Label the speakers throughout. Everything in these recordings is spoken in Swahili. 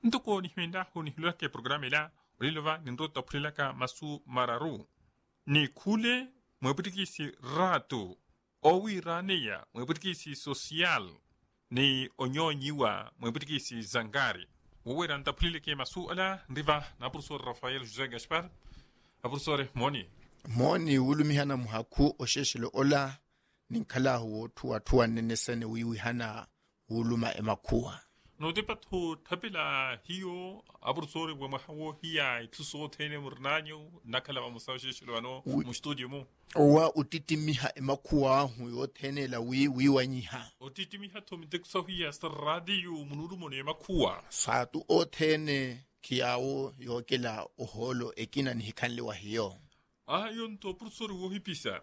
Speaker 1: Ndoko ni hwenda huni hilake programe la ulilova nindro taprilaka masu mararu. Ni kule mweputikisi rato owi raneya mweputikisi social ni onyonyiwa mweputikisi zangari. Wawera ntaprilake masu ala ndiva na professor Rafael José Gaspar. A professor Moni.
Speaker 2: Moni ulumihana muhaku osheshelo ola ninkala huo tuwa nenesene wiwihana uluma emakua.
Speaker 1: No depat ho tapila hiyo abursore wa mahawo hiya ituso tene murnanyo nakala wa musawshe shilwano mu studio mu
Speaker 2: owa utitimiha emakua huyo tene la wiwanyiha
Speaker 1: utitimiha to mitekso hiya sta radio munuru mone emakua
Speaker 2: satu o tene kiawo yokela oholo ekina ni hikanlewa hiyo
Speaker 1: yonto professor wo hipisa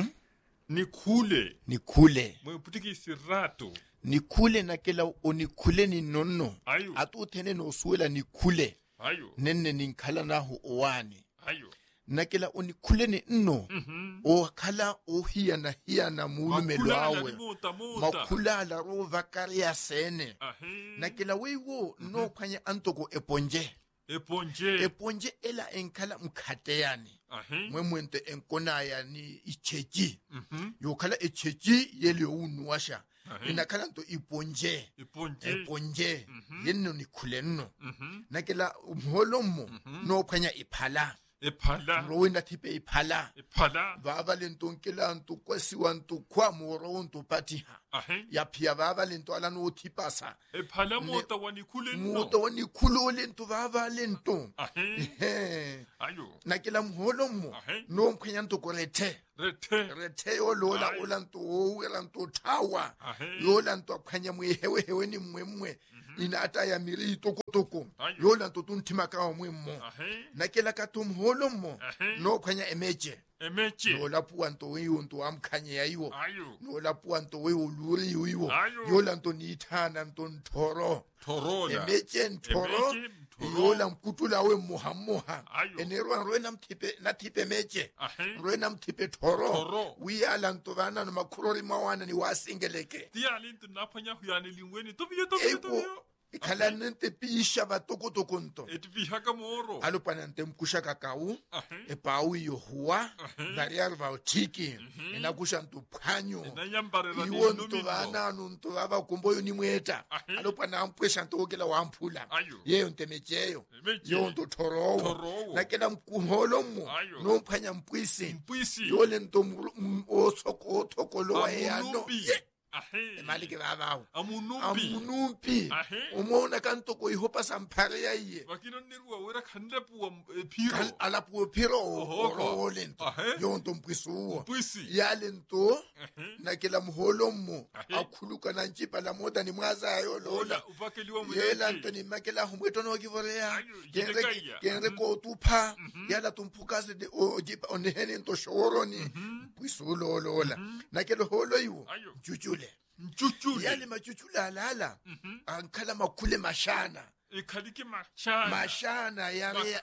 Speaker 1: ni kule mwe putiki sirato
Speaker 2: ni kule na kela onikule ni nonno atu tene no suela ni kule nenne ninkala na hu owani na kela onikule ni nno o kala o hiya na mulumelo awe makula la ro vakari ya sene na kela weiwo no kwanye antoko eponje ela enkala mkhateyani mwemwente enkona ya ni icheji yokala echeji yele unuwasha inakala nto iponje yenno ni kulenno nakela umholomo no kwanya iphala rowenda tipe iphala baba lento nkela nto kwasiwa nto kwa moro nto patiha ya pia baba lento ala no tipasa
Speaker 1: iphala mota wani
Speaker 2: kulo lento baba lento nakela mholomo no kwanya nto korete rete yolola olanto owelanto tawa yolanto kwanya mwehewe ni mwemwe inata ya miri tokotoko yolanto tuntimaka mwemmo nakela katumholomo no kwanya emeche yola puanto weyonto amkhanye yayiwo yola puanto weyoluri yiwo yolanto nithana ntontoro emeche ntoro yola mkutula we muhamuha enerwa rwena mtipe na tipe meche rwena mtipe toro wiyala ntovana no makurori mawana ni wasingeleke
Speaker 1: tialintu napanya huyane lingweni tobiyo
Speaker 2: ikhala nente pisha batokotokonto
Speaker 1: etipihaka moro
Speaker 2: alopana ntemkusha kakau epau yohua variar bautiki enakusha ntuphanyo iwo ntovana ntovaba komboyo nimweta alopana ampwesha ntokela wamphula yeyo ntemecheyo yo ntotorowo nakela mkuholomo no mphanya mpwisi yole ntom osoko otokolo yano mali ke babawo amunumpi umona kantoko ihopa samphare ya iye
Speaker 1: wakino nirwa wera khanda puwa phiro
Speaker 2: ala puwa phiro oro lento yonto mpwisuwa ya lento nakela mholomo akhuluka na nchipa la moda ni mwaza yo lola yela nto ni makela humweto no kivorea kenre ko tupha yala tumpukase de ojipa onehene nto shoroni mpwisulo lola nakela holo yiwo chuchule yale machuchula alala ankala makule mashana
Speaker 1: ikhalike
Speaker 2: mashana yale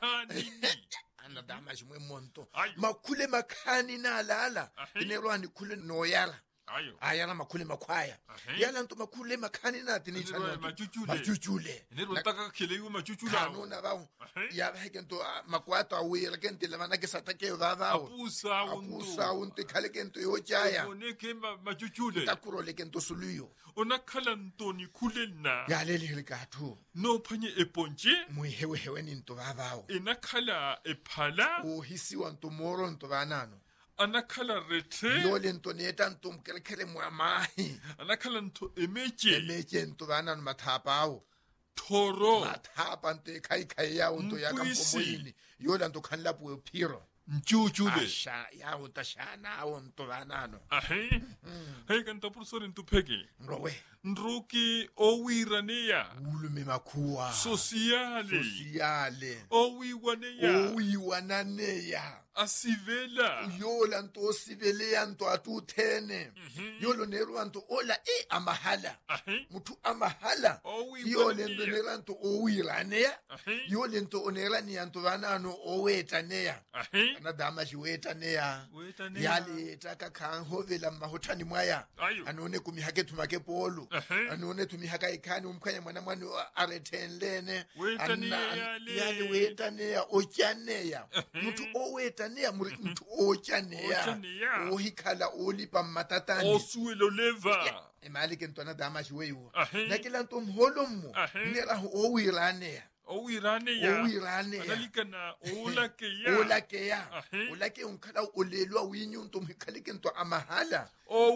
Speaker 2: anadama shimwe monto makule makhani na alala inerwani kule noyala ayana makule makwaya yala nto makule makhani na tinitana machuchule
Speaker 1: nerotaka kheleyo machuchula
Speaker 2: kanona bawo ya heke nto makwata awira kente lamana ke satake babawo apusa unte khale kento yochaya
Speaker 1: oneke machuchule
Speaker 2: takuro le kento suluyo
Speaker 1: onakhala ntoni khulena
Speaker 2: yalele likathu
Speaker 1: no phanye eponje
Speaker 2: muhewe ni nto babawo
Speaker 1: enakhala ephala
Speaker 2: ohisiwa nto moro nto banano
Speaker 1: anakhala rete
Speaker 2: yole nto neta nto mkerekere mwamahi
Speaker 1: anakhala nto emeche
Speaker 2: nto banano mathapawo
Speaker 1: thoro
Speaker 2: mathapa nte kai ya nto yakampomoyini yola nto khanlapu phiro
Speaker 1: nchuchule
Speaker 2: asha ya utashana nto banano
Speaker 1: kanto professor ntupeke
Speaker 2: rowe
Speaker 1: ndruki owiraneya
Speaker 2: ulume makhuwa
Speaker 1: sociale
Speaker 2: owiwaneya
Speaker 1: owiwananeya asivela
Speaker 2: yola nto sivele yanto atuthene yolo neranto ola amahala muthu amahala yole nto neranto owiranea yole nto onerani yanto banano owetaneya anadama jiwetaneya yale takakhan hovela mahothani mwaya anone kumihake thumake polo anone tumihaka ikhani umkhanya mwana arethenlene yale wetaneya otyaneya muthu owetaneya muthu otyaneya ohikhala olipa matatani
Speaker 1: osuelo leva
Speaker 2: imali ke ntwana dama jiweyo nakela nto mholomo nela owiraneya
Speaker 1: analikana
Speaker 2: olake unkhala olelwa winyu nto mkhalike nto amahala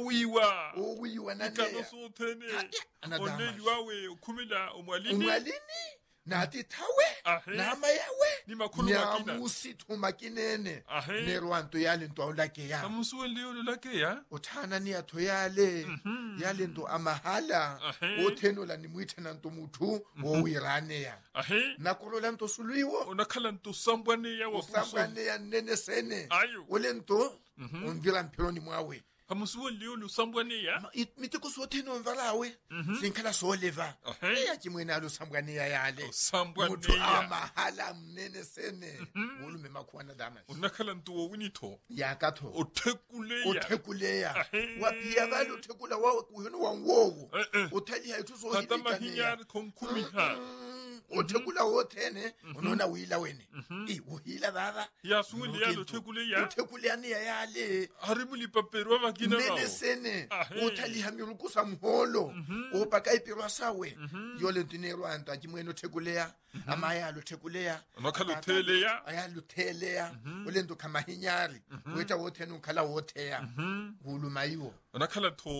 Speaker 1: owiwa
Speaker 2: nane
Speaker 1: ikanosothene oneliwa we ukhumela umwalini
Speaker 2: nathi thawe nama yawe nyamusi makinene nerwanto yale nto awulakeya
Speaker 1: amusuweliyo lakeya
Speaker 2: uthana ni atho yale nto amahala othenola nimwithana nto muthu owiraneya nakolola nto suluiwo
Speaker 1: onakhala nto sambwaneya
Speaker 2: nene sene ole nto umvila mpheloni mwawe
Speaker 1: amusuweliyo lusambwaneya
Speaker 2: mitiko sotheno mvalawe sinkhala soleva yachimwena alusambwaneya yale muthu amahala mnene sene ulume makhwana dama
Speaker 1: unakhala nto wowinitho
Speaker 2: yakatho
Speaker 1: othekuleya
Speaker 2: wapiya balo othekula wawe kuyono wangowo uthali hayithu
Speaker 1: sohitamahinya konkumiha
Speaker 2: othekula wothene unona wila wene uhila baba
Speaker 1: yasuweli yalo
Speaker 2: othekuleyani yale
Speaker 1: harimuli papero abakina bawo
Speaker 2: nene sene uthali hamirukusa mholo opaka ipirwa sawe yole ntinerwanta chimweno thekuleya amayalo thekuleya
Speaker 1: nakhalutheleya
Speaker 2: ayalutheleya olento khamahinyari wetha wothene ukhala wotheya hulumayiwo
Speaker 1: nakhala tho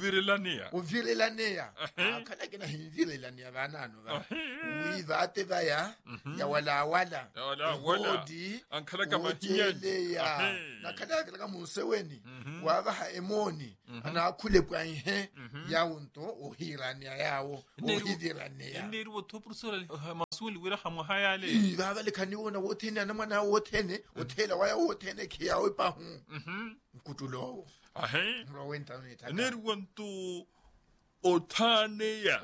Speaker 2: uvirelaneya akhala kena hivirelaneya banano ba uyivate baya yawala odi
Speaker 1: ankhala kamahinyari
Speaker 2: nakhala kala museweni wabaha emoni anakhule bwanhe yawunto ohirania yawo ohivirania
Speaker 1: neri wothopurusora masuli wira hamhayale
Speaker 2: baba lekhaniwona wothene namana wothene othela waya wothene khiyawe pahu mkutulowo rowenta neta
Speaker 1: neri wonto othaneya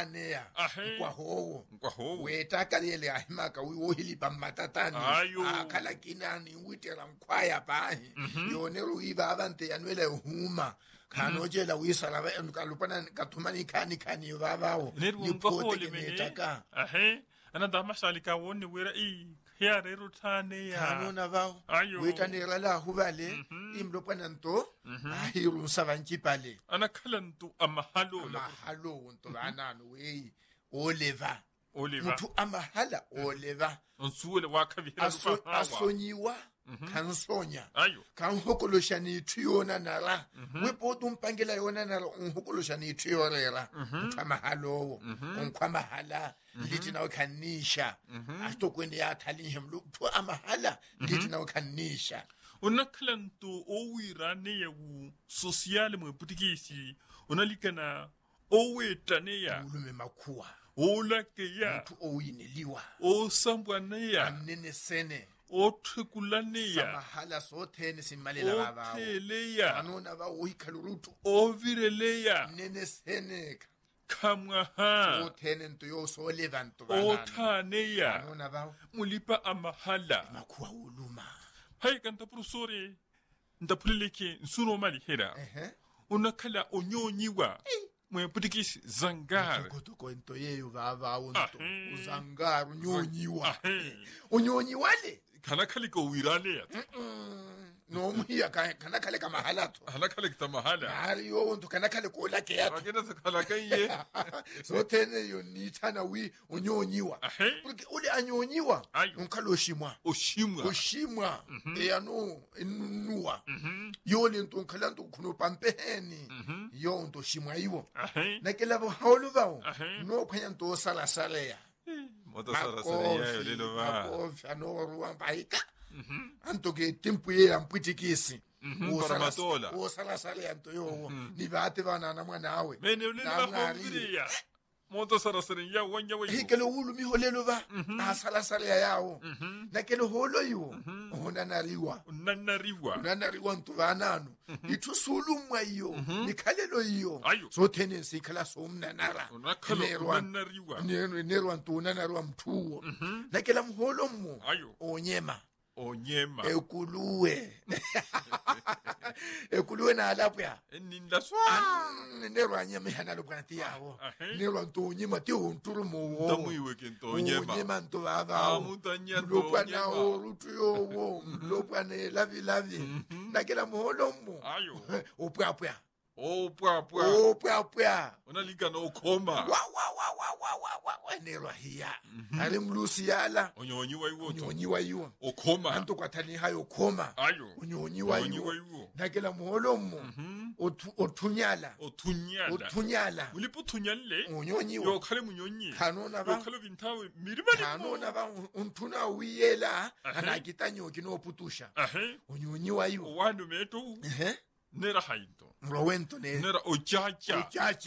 Speaker 2: kwahowo weta kalele ahimaka wohilipa matatani akhala kinani witela mkhwaya pahi yonero iba abante yanwele huma kanojela wisala kalupana kathumani khani babawo
Speaker 1: niphote kenetaka anadama salika woni wira yarero thaneya
Speaker 2: kanona bawo wetanera la hubale imlopana nto ahiru savanchipale
Speaker 1: anakhala nto amahalo
Speaker 2: nto banano we oleva muthu amahala oleva
Speaker 1: onsuwele wakhavira lupahawa
Speaker 2: asonyiwa kansonya kanhokoloshani thiyona nala wepotu mpangela yona nala unhokoloshani thiyorera thamahalowo onkhwamahala lithi nawe khanisha asitokwende yathalihe mluthu amahala lithi nawe khanisha
Speaker 1: unakhala nto owiraneya wu sociale mweputikisi unalikana owetaneya
Speaker 2: ulume makhuwa
Speaker 1: olakeya
Speaker 2: muthu owineliwa
Speaker 1: osambwaneya
Speaker 2: amnene sene
Speaker 1: othekulaneya
Speaker 2: samahala sothene simalela babawo
Speaker 1: otheleya
Speaker 2: anona ba ohikhalurutu
Speaker 1: ovireleya
Speaker 2: nene seneka
Speaker 1: khamwaha
Speaker 2: othene nto yo soleva nto banana
Speaker 1: othaneya
Speaker 2: anona bawo
Speaker 1: mulipa amahala
Speaker 2: makhuwa uluma
Speaker 1: hayi kanta professore ndaphuleleke nsuno mali hera unakhala onyonyiwa mweputikisi zangar
Speaker 2: kotoko into yeyo babawo nto uzangar unyonyiwa le
Speaker 1: kana khaliko wiraleya
Speaker 2: nomuya kana khale kamahalatho
Speaker 1: khale kamahala
Speaker 2: hari yo nto kana khale kola ke yato
Speaker 1: akena sakhala kaye
Speaker 2: so tene yo nithana wi unyonyiwa porque ule anyonyiwa unkaloshimwa oshimwa eyano enuwa yo le nto nkhala nto khuno pampeheni yo nto shimwa yiwo nakela bo hawlo bawo no khanya nto sala saleya
Speaker 1: moto sala saleya yo lelo ba
Speaker 2: kofi ano ruwa baika anto ke tempo ye ampitikisi osala sale anto yo ni bate bana na mwana awe
Speaker 1: mene ulele bakhombiria moto sarasere ya wanya wayo
Speaker 2: he ke le hulu mi holelo ba a sala sala yawo na ke le holo yo hona nariwa ntu banano ithusulu mwayo nikhalelo iyo so tendency khala so mnanara nerwa ntu nanarwa mthuwo na ke la mholo mmo onyema ekuluwe na lapya
Speaker 1: eninda swa
Speaker 2: nerwa nyema hana lo kanti yawo nerwa ntu nyema ti unturu mo
Speaker 1: tamuiwe ke nto
Speaker 2: nyema ntu baba lokwa na rutu yo lokwa ne lavi na ke la mholo mmo opwa
Speaker 1: unalika no khoma
Speaker 2: wa nerwa hiya ale mlusi yala
Speaker 1: unyonyi
Speaker 2: wayo
Speaker 1: okhoma
Speaker 2: anto kwathani hayo khoma unyonyi wayo nakela muholo mmo othunyala
Speaker 1: ulipothunyale
Speaker 2: unyonyi
Speaker 1: yo khale munyonyi
Speaker 2: kanona ba
Speaker 1: yo khale vinthawe mirimani
Speaker 2: kanona ba unthuna uyela anakitanyo kinoputusha unyonyi wayo
Speaker 1: wandu meto nera haito
Speaker 2: mrowento
Speaker 1: nera ochacha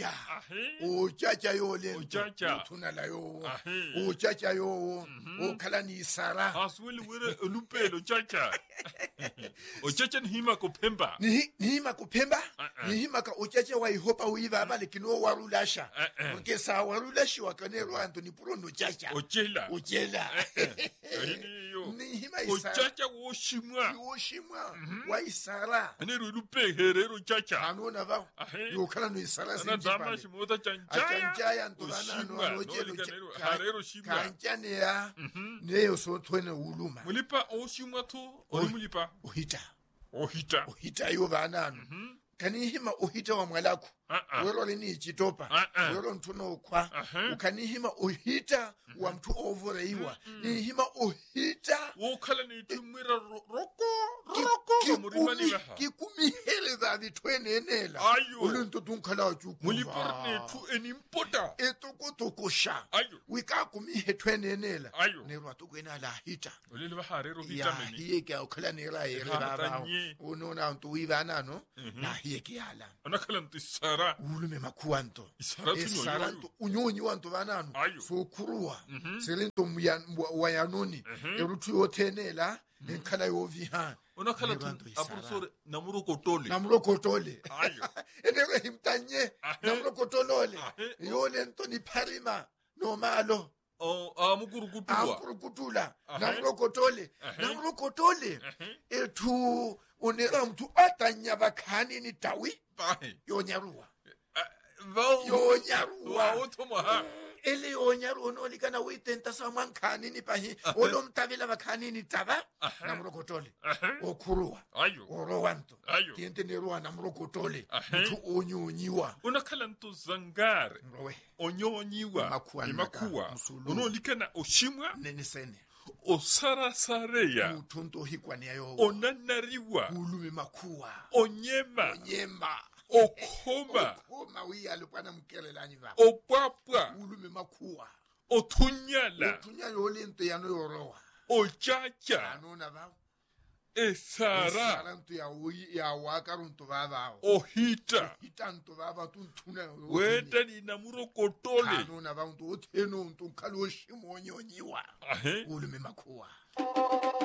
Speaker 2: yo le uthuna la yo ochacha yo okhala ni sara
Speaker 1: aswele were lupelo chacha ochacha ni hima kupemba ni hima ka ochacha wa ihopa uiva abale kino warulasha porque sa warulashi wakanero Anthony Purono chacha ochela
Speaker 2: ni hima isara
Speaker 1: ochacha woshimwa
Speaker 2: wa isara
Speaker 1: nero lupe herero chacha
Speaker 2: kanona ba yokhala no isara
Speaker 1: na dama shimota
Speaker 2: chanjaya ntobana no
Speaker 1: harero shimwa
Speaker 2: kanjane ya neyo so thwene uluma
Speaker 1: mulipa oshimwa to mulipa
Speaker 2: ohita yo banano kani hima ohita wa mwalako wero leni chitopa wero ntuno okwa ukanihima ohita wa mtu overeiwa ni hima ohita
Speaker 1: wokhala ni tumira roko murimani baha
Speaker 2: kikumihele za vitwene enela uluntu tunkhala chuku
Speaker 1: muliperne tu enimporta
Speaker 2: etokotokosha wika kumihe twene enela nerwa tukwena la hita
Speaker 1: ulele baharero vitamini
Speaker 2: hiye ke okhala nera baba unona ntu wivana no na hiye ke ala
Speaker 1: onakhala ntu sara
Speaker 2: ulume makuanto
Speaker 1: isara
Speaker 2: ntu unyonyi wantu banano so kurua selento wayanoni erutu yotenela enkhala yoviha
Speaker 1: onakhala ntu aprofesor namurokotole
Speaker 2: enere himtanye namurokotolole yole ntoni parima nomalo amkurukutula namurokotole etu onera mtu atanya bakhani ni tawi yonyaruwa ele yonyaruwa nolikana witenta samankhani ni pahi olomtavela bakhani ni tava namurokotole okhuruwa orowanto tiente neruwa namurokotole mtu onyonyiwa
Speaker 1: unakhala ntu zangare onyonyiwa imakuwa unolikana oshimwa
Speaker 2: nenisene
Speaker 1: osarasareya
Speaker 2: uthunto hikwane yayo
Speaker 1: onanariwa
Speaker 2: ulume makuwa
Speaker 1: onyema okhoma
Speaker 2: uyalupana mkelelani ba
Speaker 1: opapwa
Speaker 2: ulume makuwa
Speaker 1: othunyala
Speaker 2: olento yano yorowa
Speaker 1: ochacha
Speaker 2: anona ba
Speaker 1: esara
Speaker 2: ntu ya wakarunto baba
Speaker 1: ohita
Speaker 2: ntu baba tunthuna
Speaker 1: weta ni namurokotole
Speaker 2: anona ba ntu otheno ntu khalo shimonyonyiwa ulume makuwa